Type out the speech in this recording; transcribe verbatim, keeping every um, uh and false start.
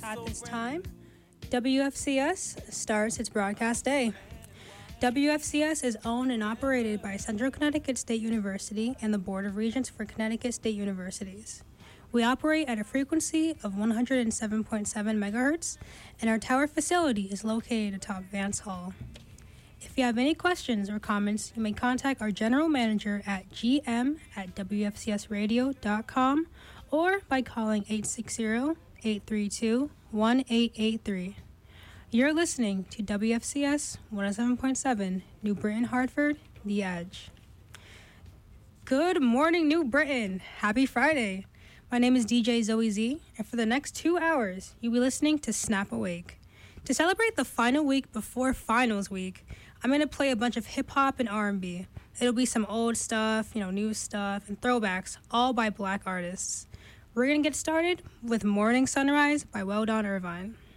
At this time, W F C S starts its broadcast day. W F C S is owned and operated by Central Connecticut State University and the Board of Regents for Connecticut State Universities. We operate at a frequency of one hundred seven point seven megahertz, and our tower facility is located atop Vance Hall. If you have any questions or comments, you may contact our general manager at g m at w f c s radio dot com or by calling eight six zero, eight three two, one eight eight three. You're listening to W F C S one oh seven point seven, New Britain, Hartford, The Edge. Good morning, New Britain. Happy Friday. My name is D J Zoe Z, and for the next two hours, you'll be listening to Snap Awake. To celebrate the final week before finals week, I'm going to play a bunch of hip-hop and R and B. It'll be some old stuff, you know, new stuff, and throwbacks, all by black artists. We're going to get started with Morning Sunrise by Well Done Irvine.